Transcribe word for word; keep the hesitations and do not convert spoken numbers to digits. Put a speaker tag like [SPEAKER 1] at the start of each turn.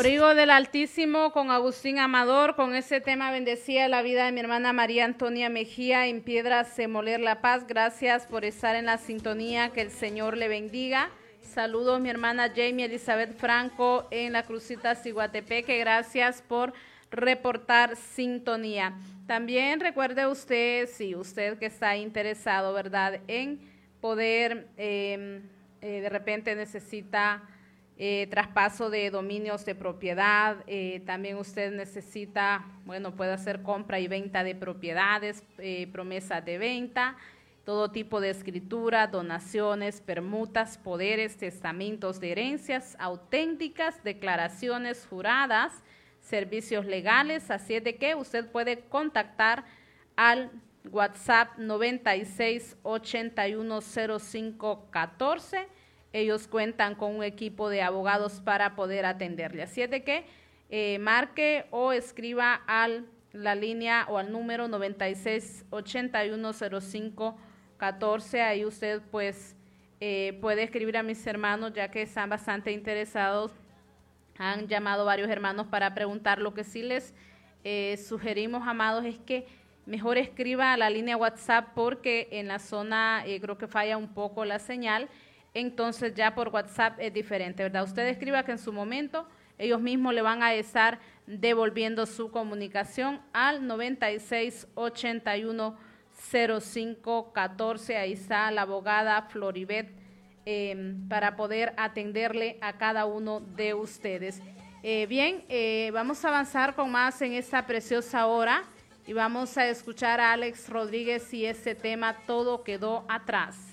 [SPEAKER 1] Abrigo del Altísimo con Agustín Amador, con ese tema bendecía la vida de mi hermana María Antonia Mejía en Piedras de Moler La Paz. Gracias por estar en la sintonía, que el Señor le bendiga. Saludos mi hermana Jamie Elizabeth Franco en la Crucita Ciguatepeque, gracias por reportar sintonía. También recuerde usted, si usted que está interesado, ¿verdad?, en poder, eh, eh, de repente necesita eh, traspaso de dominios de propiedad, eh, también usted necesita, bueno, puede hacer compra y venta de propiedades, eh, promesas de venta, todo tipo de escritura, donaciones, permutas, poderes, testamentos de herencias auténticas, declaraciones juradas, servicios legales. Así es de que usted puede contactar al WhatsApp noventa y seis, ochenta y uno, cero cinco, catorce. Ellos cuentan con un equipo de abogados para poder atenderle. Así es de que eh, marque o escriba a la línea o al número noventa y seis, ochenta y uno, cero cinco, catorce. Ahí usted pues eh, puede escribir a mis hermanos, ya que están bastante interesados. Han llamado varios hermanos para preguntar. Lo que sí les eh, sugerimos, amados, es que mejor escriba a la línea WhatsApp, porque en la zona eh, creo que falla un poco la señal. Entonces ya por WhatsApp es diferente, ¿verdad? Usted escriba que en su momento ellos mismos le van a estar devolviendo su comunicación al noventa y seis, ochenta y uno, cero cinco, catorce. Ahí está la abogada Floribet eh, para poder atenderle a cada uno de ustedes. Eh, bien, eh, vamos a avanzar con más en esta preciosa hora y vamos a escuchar a Alex Rodríguez y ese tema Todo Quedó Atrás.